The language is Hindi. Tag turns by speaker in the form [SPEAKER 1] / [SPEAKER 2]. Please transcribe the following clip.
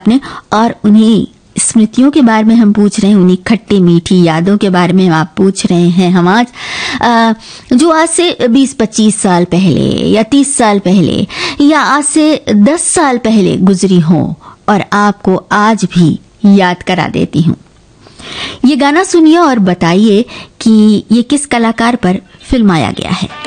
[SPEAKER 1] ने, और उन्हीं स्मृतियों के बारे में हम पूछ रहे हैं, उन्हीं खट्टी मीठी यादों के बारे में आप पूछ रहे हैं हम आज, जो आज से 20-25 साल पहले या 30 साल पहले या आज से 10 साल पहले गुजरी हो और आपको आज भी याद करा देती हूँ। ये गाना सुनिए और बताइए कि ये किस कलाकार पर फिल्माया गया है।